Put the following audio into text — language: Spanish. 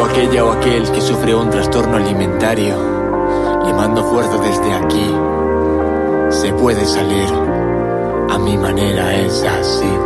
o aquella o aquel que sufre un trastorno alimentario, le mando fuerza desde aquí. Se puede salir, a mi manera es así.